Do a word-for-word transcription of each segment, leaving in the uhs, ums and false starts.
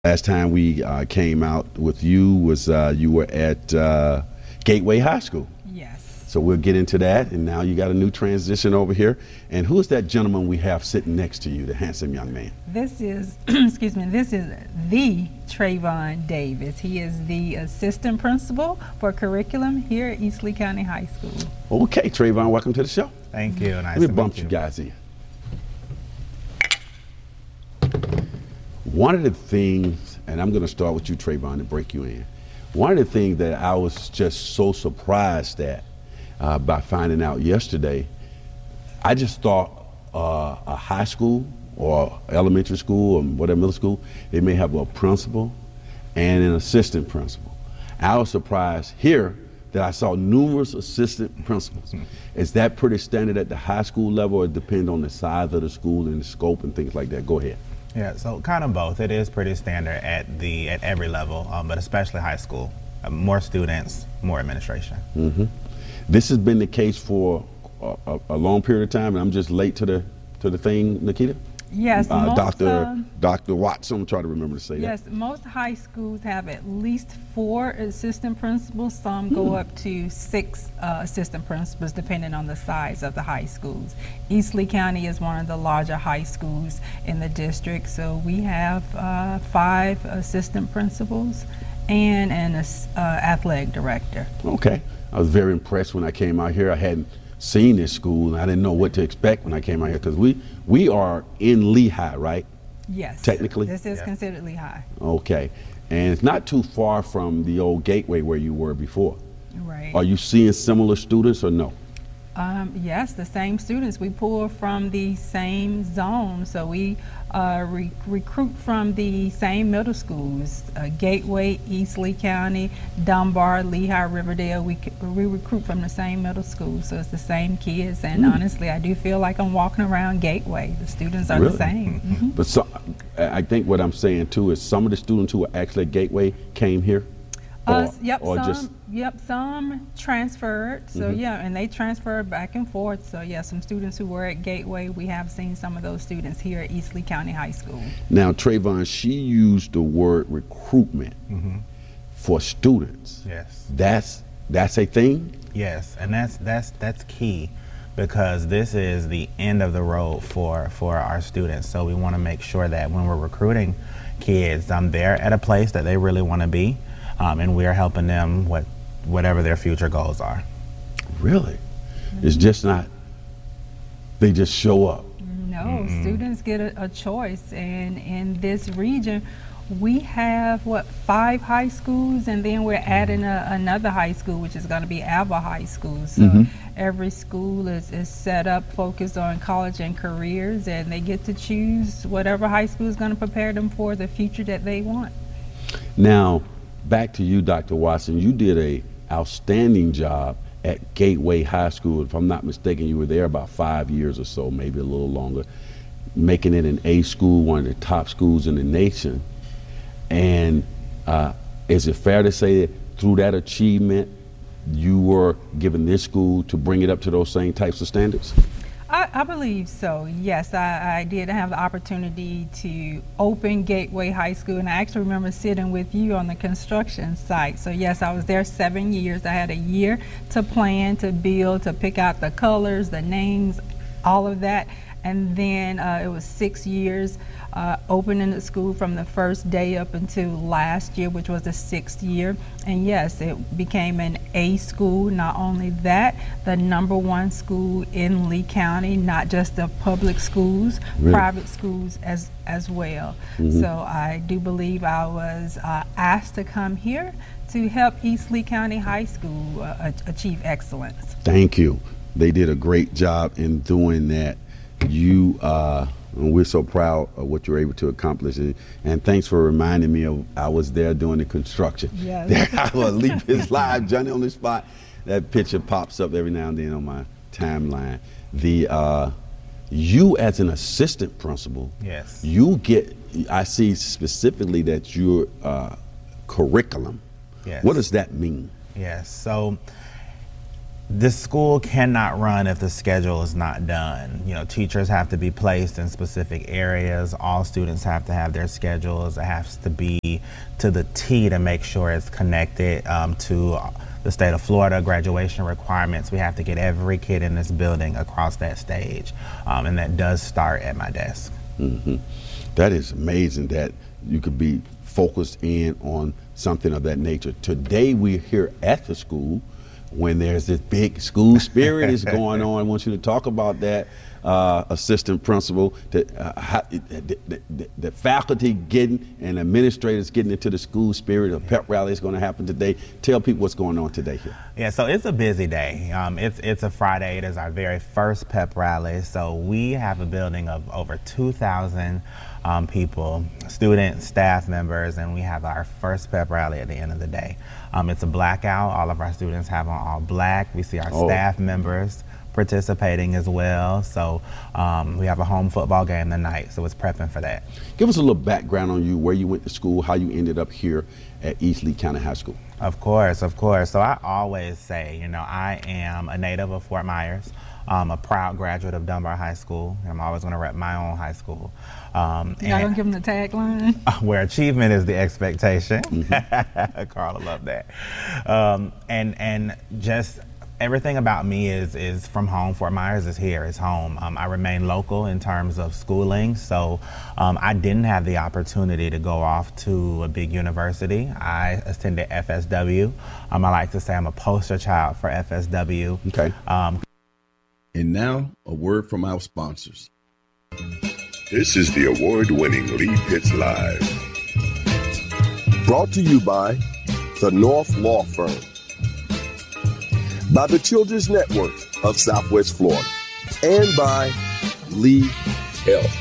Last time we uh, came out with you was uh, you were at uh, Gateway High School. Yes. So we'll get into that, and now you got a new transition over here. And who is that gentleman we have sitting next to you, the handsome young man? This is, excuse me, this is the Trayvon Davis. He is the assistant principal for curriculum here at East Lee County High School. Okay, Trayvon, welcome to the show. Thank you. Nice Let me to bump meet you you guys in. One of the things, and I'm going to start with you, Trayvon, to break you in. One of the things that I was just so surprised at uh, by finding out yesterday, I just thought uh, a high school or elementary school or whatever, middle school, they may have a principal and an assistant principal. I was surprised here that I saw numerous assistant principals. Mm-hmm. Is that pretty standard at the high school level, or it depends on the size of the school and the scope and things like that? Go ahead. Yeah, so kind of both. It is pretty standard at the at every level, um, but especially high school. Uh, more students, more administration. Mm-hmm. This has been the case for a, a, a long period of time, and I'm just late to the to the thing, Nikita. Yes, uh, most, Doctor um, Doctor Watson. I'm trying to remember to say yes, that. Yes, most high schools have at least four assistant principals. Some go Hmm. up to six uh, assistant principals, depending on the size of the high schools. East Lee County is one of the larger high schools in the district, so we have uh, five assistant principals and an uh, athletic director. Okay, I was very impressed when I came out here. I hadn't seen this school, and I didn't know what to expect when I came out here, because we we are in Lehigh, right? Yes. Technically? This is Yeah. considered Lehigh. Okay, and it's not too far from the old Gateway where you were before. Right. Are you seeing similar students or no? Um, yes, the same students. We pull from the same zone, so we uh, re recruit from the same middle schools, uh, Gateway, East Lee County, Dunbar, Lehigh, Riverdale. We, we recruit from the same middle school, so it's the same kids, and Mm. honestly, I do feel like I'm walking around Gateway. The students are Really? the same. Mm-hmm. But so, I think what I'm saying too is some of the students who were actually at Gateway came here? Uh, Or- yep, or some, just- yep, some transferred, so Mhm. yeah, and they transferred back and forth. So yeah, some students who were at Gateway, we have seen some of those students here at East Lee County High School. Now, Trayvon, she used the word recruitment Mm-hmm. for students. Yes. That's that's a thing? Yes, and that's that's that's key, because this is the end of the road for for our students. So we want to make sure that when we're recruiting kids, um, they're at a place that they really want to be, um, and we are helping them with whatever their future goals are. Really? It's just not, they just show up. No, Mm-mm. students get a, a choice, and in this region, we have what five high schools, and then we're adding a, another high school, which is going to be Alva High School. So Mhm. every school is, is set up, focused on college and careers, and they get to choose whatever high school is going to prepare them for the future that they want. Now, back to you, Doctor Watson. You did a outstanding job at Gateway High School. If I'm not mistaken, you were there about five years or so, maybe a little longer, making it an A school, one of the top schools in the nation. And uh, is it fair to say that through that achievement, you were given this school to bring it up to those same types of standards? I, I believe so, yes. I, I did have the opportunity to open Gateway High School, and I actually remember sitting with you on the construction site. So yes, I was there seven years. I had a year to plan, to build, to pick out the colors, the names, all of that. And then uh, it was six years uh, opening the school from the first day up until last year, which was the sixth year. And yes, it became an A school. Not only that, the number one school in Lee County, not just the public schools, Really? private schools as, as well. Mhm. So I do believe I was uh, asked to come here to help East Lee County High School uh, achieve excellence. Thank you. They did a great job in doing that. You, uh, and we're so proud of what you were able to accomplish. And, and thanks for reminding me of, I was there doing the construction. Yes. I will leave his live, Johnny on the spot. That picture pops up every now and then on my timeline. The, uh, you as an assistant principal, Yes. you get, I see specifically that you're uh, curriculum. Yes. What does that mean? Yes. So This school cannot run if the schedule is not done. You know, teachers have to be placed in specific areas. All students have to have their schedules. It has to be to the T to make sure it's connected um, to the state of Florida graduation requirements. We have to get every kid in this building across that stage. Um, and that does start at my desk. Mm-hmm. That is amazing that you could be focused in on something of that nature. Today we're here at the school when there's this big school spirit is going on. I want you to talk about that, uh, assistant principal, that uh, how, the, the, the, the faculty getting and administrators getting into the school spirit. A pep rally is going to happen today. Tell people what's going on today here. Yeah, so it's a busy day. Um, it's it's a Friday. It is our very first pep rally. So we have a building of over two thousand um, people, students, staff members, and we have our first pep rally at the end of the day. Um, it's a blackout. All of our students have on all black. We see our oh. staff members participating as well. So um, we have a home football game tonight, so it's prepping for that. Give us a little background on you, where you went to school, how you ended up here at East Lee County High School. Of course, of course. So I always say, you know, I am a native of Fort Myers. I'm a proud graduate of Dunbar High School. I'm always going to rep my own high school. Um, Y'all gonna give them the tagline? Where achievement is the expectation. Mm-hmm. Carla loved that. Um, and and just everything about me is is from home. Fort Myers is here, is home. Um, I remain local in terms of schooling, so um, I didn't have the opportunity to go off to a big university. I attended F S W. Um, I like to say I'm a poster child for F S W. Okay. Um, and now, a word from our sponsors. This is the award-winning Lee Pitts Live. Brought to you by the North Law Firm, by the Children's Network of Southwest Florida, and by Lee Health.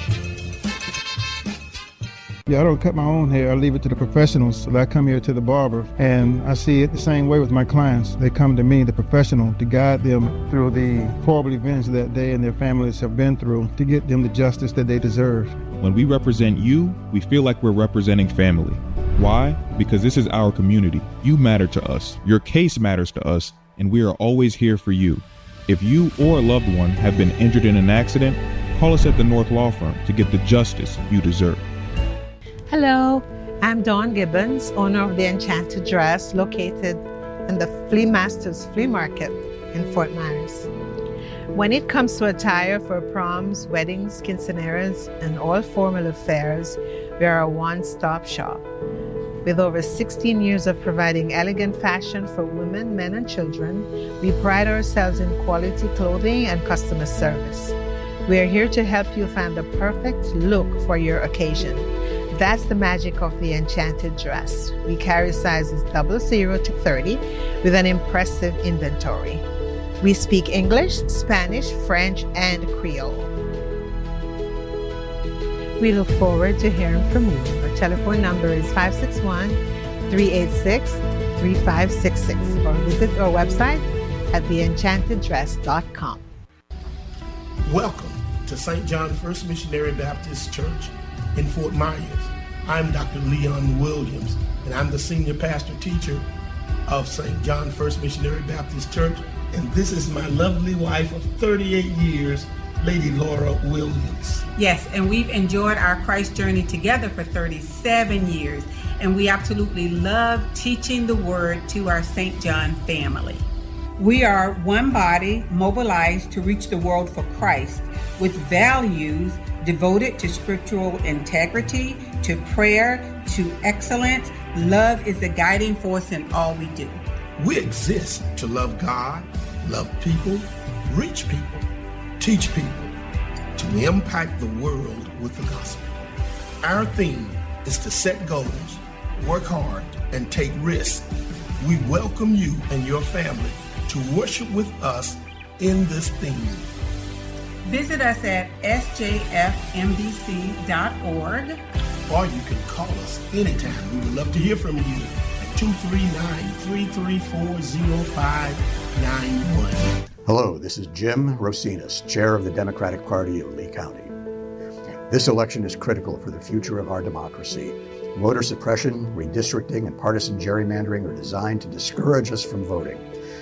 Yeah, I don't cut my own hair. I leave it to the professionals. So I come here to the barber, and I see it the same way with my clients. They come to me, the professional, to guide them through the horrible events that they and their families have been through, to get them the justice that they deserve. When we represent you, we feel like we're representing family. Why? Because this is our community. You matter to us. Your case matters to us, and we are always here for you. If you or a loved one have been injured in an accident, call us at the North Law Firm to get the justice you deserve. Hello, I'm Dawn Gibbons, owner of the Enchanted Dress, located in the Flea Masters Flea Market in Fort Myers. When it comes to attire for proms, weddings, quinceañeras, and all formal affairs, we are a one-stop shop. With over sixteen years of providing elegant fashion for women, men, and children, we pride ourselves in quality clothing and customer service. We are here to help you find the perfect look for your occasion. That's the magic of the Enchanted Dress. We carry sizes double zero to thirty with an impressive inventory. We speak English, Spanish, French, and Creole. We look forward to hearing from you. Our telephone number is five six one, three eight six, three five six six, or visit our website at the enchanted dress dot com. Welcome to Saint John First Missionary Baptist Church in Fort Myers. I'm Doctor Leon Williams, and I'm the senior pastor teacher of Saint John First Missionary Baptist Church, and this is my lovely wife of thirty-eight years, Lady Laura Williams. Yes, and we've enjoyed our Christ journey together for thirty-seven years, and we absolutely love teaching the Word to our Saint John family. We are one body mobilized to reach the world for Christ with values devoted to scriptural integrity, to prayer, to excellence. Love is the guiding force in all we do. We exist to love God, love people, reach people, teach people, to impact the world with the gospel. Our theme is to set goals, work hard, and take risks. We welcome you and your family to worship with us in this theme. Visit us at S J F M B C dot org. Or you can call us anytime. We would love to hear from you at two three nine, three three four, zero five nine one. Hello, this is Jim Rosinas, Chair of the Democratic Party of Lee County. This election is critical for the future of our democracy. Voter suppression, redistricting, and partisan gerrymandering are designed to discourage us from voting.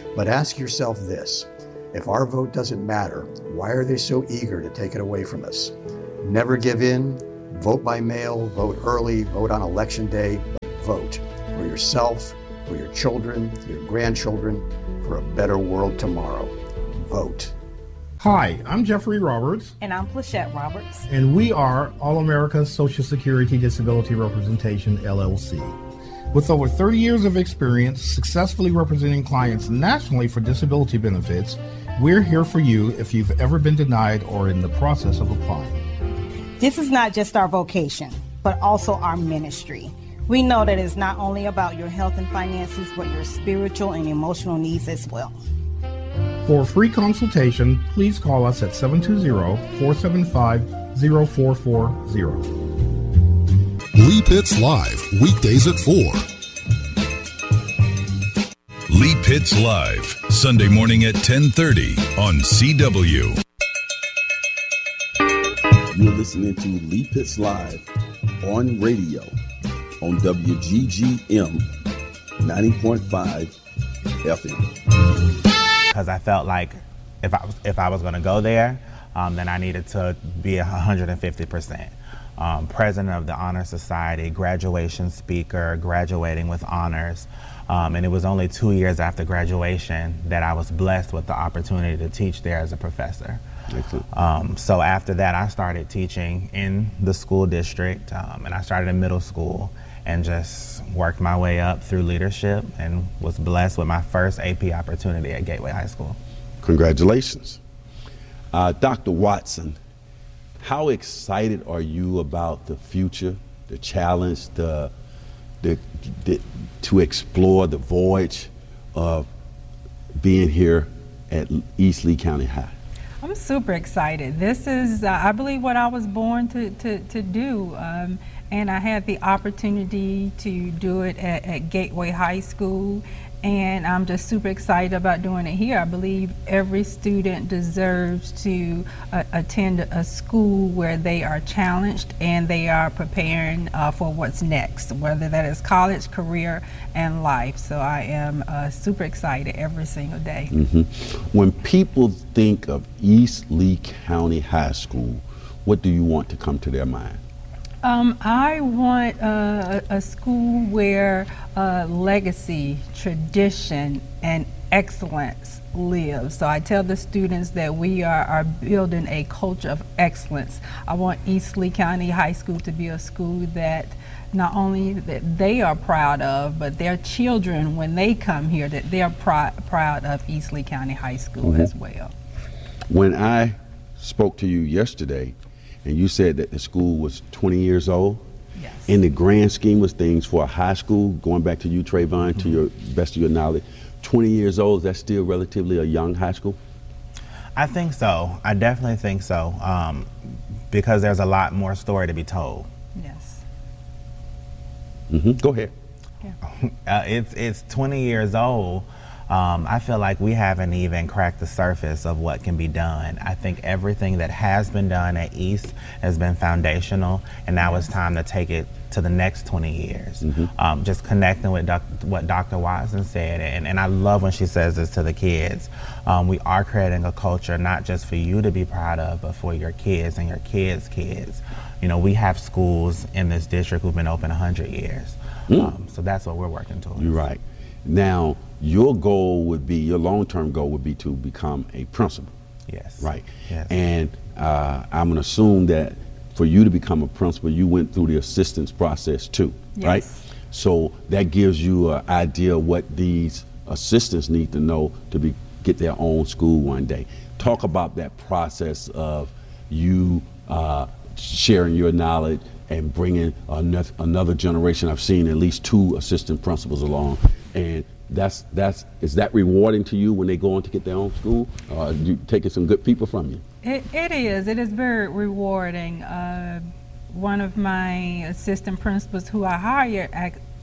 But ask yourself this: if our vote doesn't matter, why are they so eager to take it away from us? Never give in. Vote by mail, vote early, vote on election day, but vote for yourself, for your children, your grandchildren, for a better world tomorrow. Vote. Hi, I'm Jeffrey Roberts. And I'm Plachette Roberts. And we are All America Social Security Disability Representation, L L C. With over thirty years of experience successfully representing clients nationally for disability benefits, we're here for you if you've ever been denied or in the process of applying. This is not just our vocation, but also our ministry. We know that it's not only about your health and finances, but your spiritual and emotional needs as well. For a free consultation, please call us at seven two zero, four seven five, zero four four zero. Lee Pitts Live, weekdays at four. Lee Pitts Live, Sunday morning at ten thirty on C W. You're listening to Lee Pitts Live on radio on W G G M ninety point five F M. Because I felt like if I was if I was going to go there, um, then I needed to be one hundred fifty percent. Um, president of the Honor Society, graduation speaker, graduating with honors. Um, and it was only two years after graduation that I was blessed with the opportunity to teach there as a professor. Um, so after that, I started teaching in the school district, um, and I started in middle school and just worked my way up through leadership and was blessed with my first A P opportunity at Gateway High School. Congratulations. Uh, Doctor Watson, how excited are you about the future, the challenge, the, the, the to explore the voyage of being here at East Lee County High? I'm super excited. This is, uh, I believe, what I was born to, to, to do. Um, and I had the opportunity to do it at, at Gateway High School. And I'm just super excited about doing it here. I believe every student deserves to uh, attend a school where they are challenged and they are preparing uh, for what's next, whether that is college, career, and life. So I am uh, super excited every single day. Mm-hmm. When people think of East Lee County High School, what do you want to come to their mind? Um, I want uh, a, a school where uh, legacy, tradition, and excellence live. So I tell the students that we are, are building a culture of excellence. I want East Lee County High School to be a school that not only that they are proud of, but their children, when they come here, that they're pr- proud of East Lee County High School mm-hmm. as well. When I spoke to you yesterday, and you said that the school was twenty years old. Yes. In the grand scheme of things for a high school, going back to you, Trayvon, mm-hmm. to your best of your knowledge, twenty years old, is that still relatively a young high school? I think so. I definitely think so. Um, because there's a lot more story to be told. Yes. Mm-hmm. Go ahead. Yeah. uh, it's it's twenty years old. Um, I feel like we haven't even cracked the surface of what can be done. I think everything that has been done at East has been foundational, and now it's time to take it to the next twenty years. Mm-hmm. Um, just connecting with doc- what Doctor Watson said, and, and I love when she says this to the kids. Um, we are creating a culture not just for you to be proud of, but for your kids and your kids' kids. You know, we have schools in this district who've been open one hundred years. Mm. Um, so that's what we're working towards. You're right. Now, your goal would be, your long-term goal would be to become a principal. Yes. Right. Yes. And uh, I'm going to assume that for you to become a principal, you went through the assistance process too, yes. right? So that gives you an idea of what these assistants need to know to be get their own school one day. Talk about that process of you uh, sharing your knowledge and bringing another, another generation. I've seen at least two assistant principals along, and that's that's is that rewarding to you when they go on to get their own school? Or you taking some good people from you? It, it is. It is very rewarding. Uh, one of my assistant principals who I hired ac-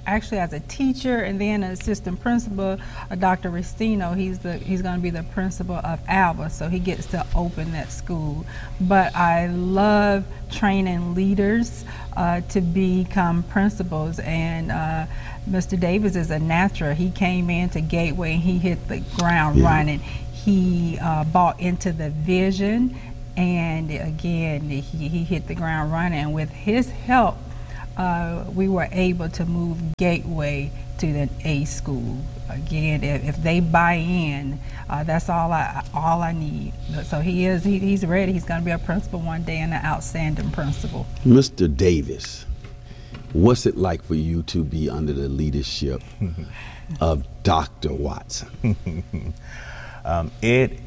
actually as a teacher, and then an assistant principal, uh, Doctor Restino. He's the he's going to be the principal of Alba, so he gets to open that school. But I love training leaders uh, to become principals, and uh, Mister Davis is a natural. He came into Gateway and he hit the ground yeah. running. He uh, bought into the vision, and again, he, he hit the ground running. And with his help, uh, we were able to move Gateway to the A school. Again, if, if they buy in, uh, that's all I all I need. So he is he, he's ready. He's going to be a principal one day, and an outstanding principal. Mister Davis, what's it like for you to be under the leadership of Doctor Watson? Um, it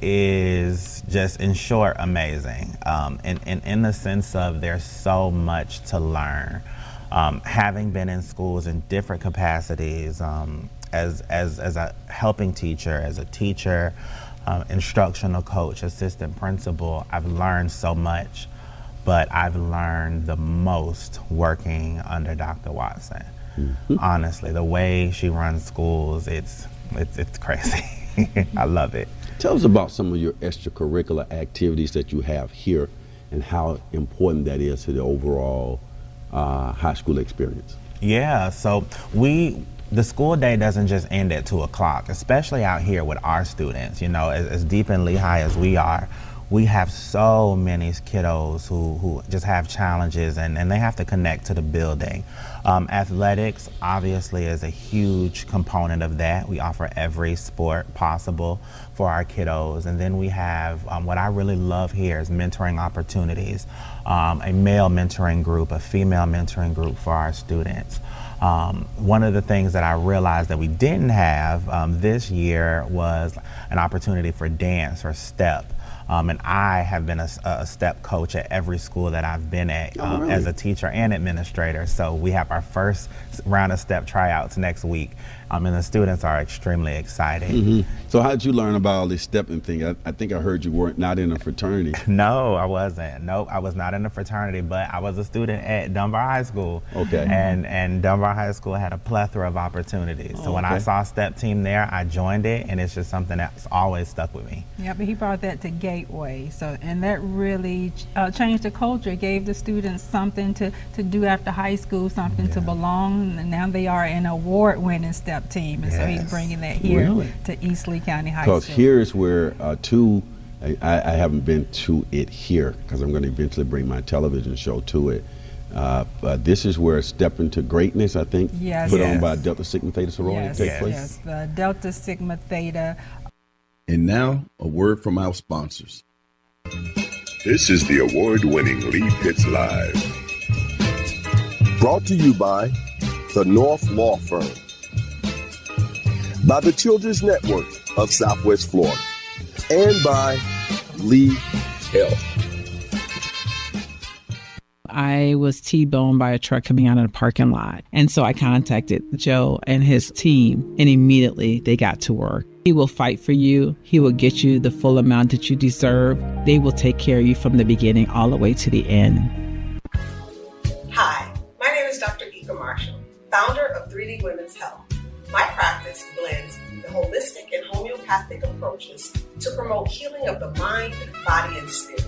is just, in short, amazing. Um, in, in, in the sense of there's so much to learn. Um, having been in schools in different capacities, um, as, as, as a helping teacher, as a teacher, um, instructional coach, assistant principal, I've learned so much, but I've learned the most working under Doctor Watson. Mm-hmm. Honestly, the way she runs schools, it's, it's, it's crazy. I love it. Tell us about some of your extracurricular activities that you have here and how important that is to the overall uh, high school experience. Yeah, so we, the school day doesn't just end at two o'clock, especially out here with our students. You know, as, as deep in Lehigh as we are, we have so many kiddos who, who just have challenges, and, and they have to connect to the building. Um, athletics obviously is a huge component of that. We offer every sport possible for our kiddos. And then we have, um, what I really love here is mentoring opportunities, um, a male mentoring group, a female mentoring group for our students. Um, one of the things that I realized that we didn't have um, this year was an opportunity for dance or step. Um, and I have been a, a step coach at every school that I've been at um, oh, really? as a teacher and administrator. So we have our first round of step tryouts next week, um, and the students are extremely excited. Mm-hmm. So how did you learn about all this stepping thing? I, I think I heard you weren't not in a fraternity. No, I wasn't. Nope, I was not in a fraternity, but I was a student at Dunbar High School. Okay. And, and Dunbar High School had a plethora of opportunities. Oh, so when okay. I saw step team there, I joined it, and it's just something that's always stuck with me. Yeah, but he brought that to Gateway. So, and that really uh, changed the culture. It gave the students something to, to do after high school, something yeah. to belong. And now they are an award-winning step team. And yes. so he's bringing that here really? to East Lee County High School. Because here's where uh, two, I, I haven't been to it here because I'm going to eventually bring my television show to it. Uh, but this is where Step Into Greatness, I think, yes. put yes. on by Delta Sigma Theta sorority yes. take yes. place. Yes, the Delta Sigma Theta. And now, a word from our sponsors. This is the award-winning Lee Pitts Live. Brought to you by the North Law Firm, by the Children's Network of Southwest Florida, and by Lee Health. I was T-boned by a truck coming out of the parking lot. And so I contacted Joe and his team, and immediately they got to work. He will fight for you. He will get you the full amount that you deserve. They will take care of you from the beginning all the way to the end. Hi, my name is Doctor Ika Marshall, founder of three D Women's Health. My practice blends the holistic and homeopathic approaches to promote healing of the mind, body, and spirit.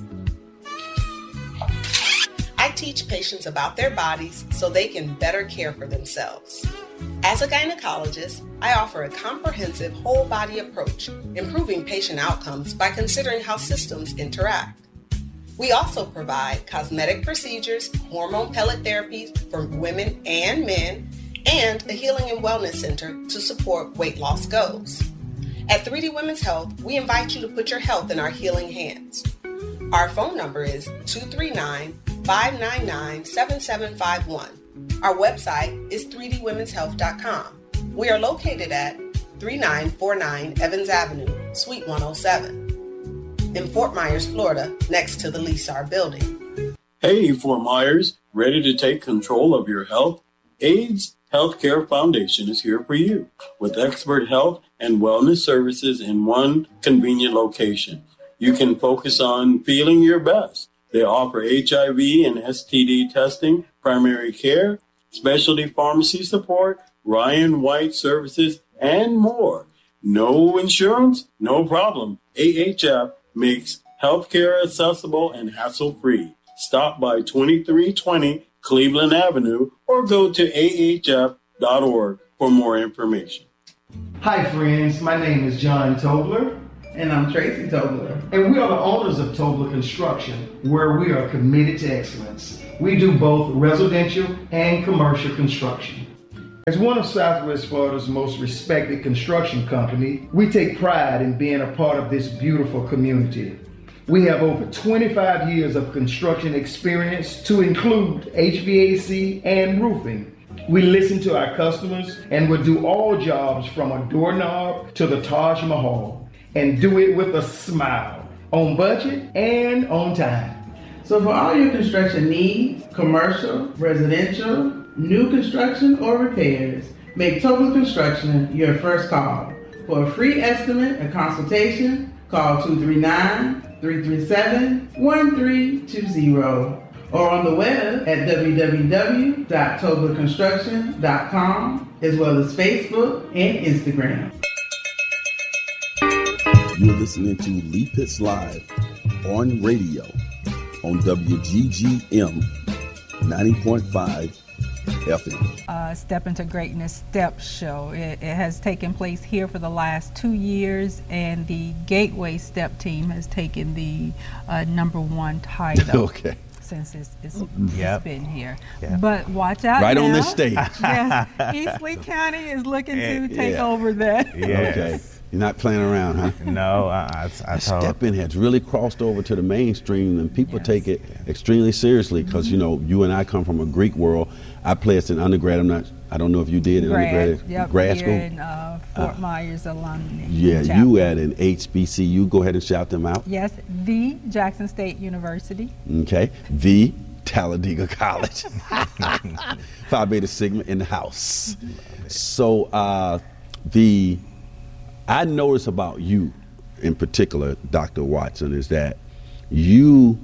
I teach patients about their bodies so they can better care for themselves. As a gynecologist, I offer a comprehensive whole body approach, improving patient outcomes by considering how systems interact. We also provide cosmetic procedures, hormone pellet therapies for women and men, and a healing and wellness center to support weight loss goals. At three D Women's Health, we invite you to put your health in our healing hands. Our phone number is two three nine, five nine nine, seven seven five one. Our website is three d women's health dot com. We are located at thirty-nine forty-nine Evans Avenue, Suite one oh seven, in Fort Myers, Florida, next to the Lysar building. Hey, Fort Myers, ready to take control of your health? AIDS Healthcare Foundation is here for you with expert health and wellness services in one convenient location. You can focus on feeling your best. They offer H I V and S T D testing, primary care, specialty pharmacy support, Ryan White services, and more. No insurance? No problem. A H F makes healthcare accessible and hassle-free. Stop by twenty-three twenty Cleveland Avenue or go to A H F dot org for more information. Hi friends, my name is John Tobler. And I'm Tracy Tobler. And we are the owners of Tobler Construction, where we are committed to excellence. We do both residential and commercial construction. As one of Southwest Florida's most respected construction company, we take pride in being a part of this beautiful community. We have over twenty-five years of construction experience to include H V A C and roofing. We listen to our customers and will do all jobs from a doorknob to the Taj Mahal and do it with a smile, on budget and on time. So for all your construction needs, commercial, residential, new construction, or repairs, make Tobler Construction your first call. For a free estimate and consultation, call two three nine, three three seven, one three two zero or on the web at w w w dot tobler construction dot com, as well as Facebook and Instagram. You're listening to Lee Pitts Live on radio on W G G M ninety point five F M. Uh, Step Into Greatness Step Show. It, it has taken place here for the last two years, and the Gateway Step team has taken the uh, number one title. Okay. Since it's, it's, Yep. it's been here. Yep. But watch out Right now. on this stage. Yes, East Lee County is looking to take Yeah. over that. Yes. Okay. You're not playing around, huh? No, I, I, I told. Step In has really crossed over to the mainstream, and people take it extremely seriously because, you know, you and I come from a Greek world. I played as an undergrad. I'm not, I don't know if you did in Grad, undergrad, yep, grad here school. in uh, Fort Myers alumni. Yeah, chapter. you at an H B C U. Go ahead and shout them out. Yes, the Jackson State University. Okay. The Talladega College. Phi Beta Sigma in the house. So uh, the I notice about you in particular, Doctor Watson, is that you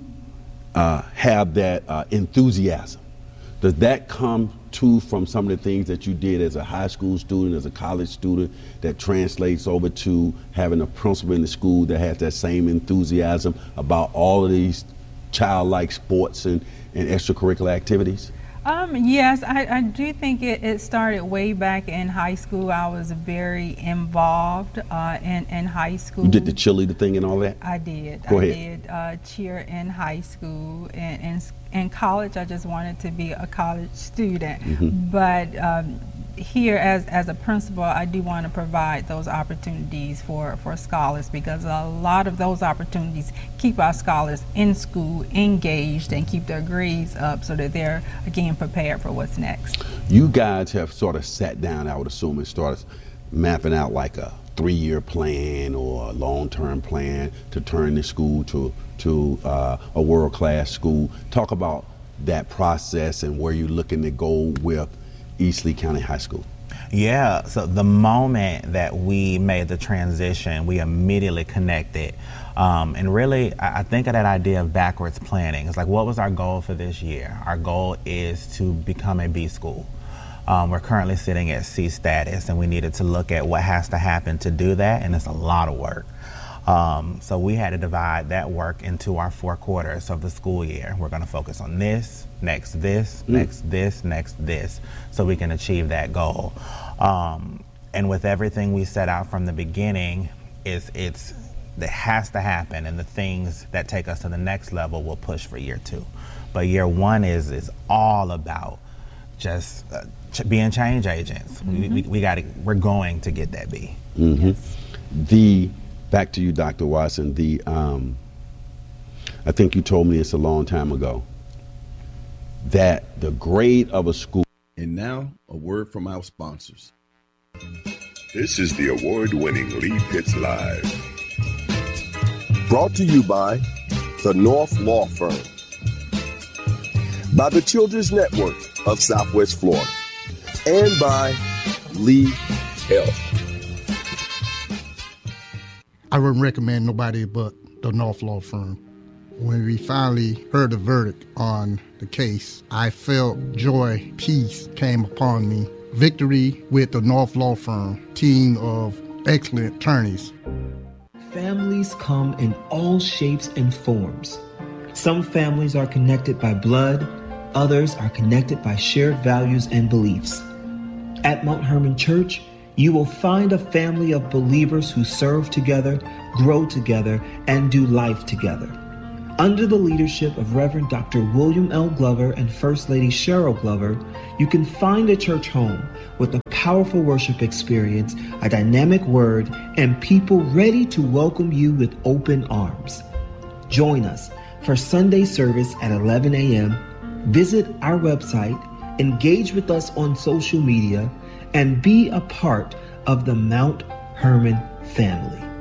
uh, have that uh, enthusiasm. Does that come too from some of the things that you did as a high school student, as a college student, that translates over to having a principal in the school that has that same enthusiasm about all of these childlike sports and, and extracurricular activities? Um, yes, I, I do think it, it started way back in high school. I was very involved uh, in, in high school. You did the cheerleader thing and all that? I did. Go I ahead. did uh, cheer in high school. And in, in college, I just wanted to be a college student. Mhm. But um, here, as, as a principal, I do want to provide those opportunities for, for scholars, because a lot of those opportunities keep our scholars in school, engaged, and keep their grades up so that they're, again, prepared for what's next. You guys have sort of sat down, I would assume, and started mapping out like a three-year plan or a long-term plan to turn the school to, to uh, a world-class school. Talk about that process and where you're looking to go with East Lee County High School. Yeah, so the moment that we made the transition, we immediately connected. Um, and really, I, I think of that idea of backwards planning. It's like, what was our goal for this year? Our goal is to become a B school. Um, we're currently sitting at C status, and we needed to look at what has to happen to do that, and it's a lot of work. Um, so we had to divide that work into our four quarters of the school year. We're going to focus on this, next this, Mm. next this, next this, so we can achieve that goal. Um, and with everything we set out from the beginning, it's, it's, it has to happen, and the things that take us to the next level will push for year two. But year one is, is all about just uh, ch- being change agents. Mhm. We, we, we got to, we're going to get that B. Mm-hmm. The back to you, Doctor Watson. The um, I think you told me this a long time ago that the grade of a school. And now a word from our sponsors. This is the award-winning Lee Pitts Live. Brought to you by the North Law Firm, by the Children's Network of Southwest Florida, and by Lee Health. I wouldn't recommend nobody but the North Law Firm. When we finally heard the verdict on the case, I felt joy, peace came upon me. Victory with the North Law Firm, team of excellent attorneys. Families come in all shapes and forms. Some families are connected by blood, others are connected by shared values and beliefs. At Mount Hermon Church, you will find a family of believers who serve together, grow together, and do life together. Under the leadership of Reverend Doctor William L. Glover and First Lady Cheryl Glover, you can find a church home with a powerful worship experience, a dynamic word, and people ready to welcome you with open arms. Join us for Sunday service at eleven a.m. Visit our website, engage with us on social media, and be a part of the Mount Hermon family.